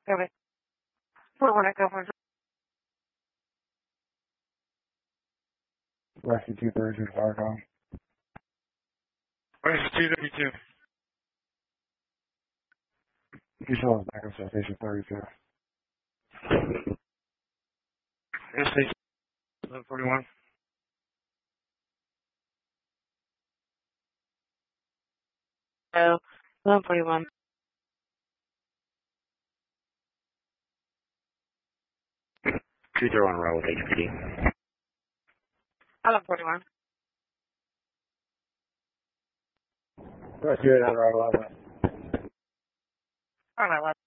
Okay. For one echo for Rescue 232 Fargo. Rescue 232. You show us back up to station 32. Station 1141. 1141. Two zero on row with HPD. 1141. Rescue 8 on Route 11. All right,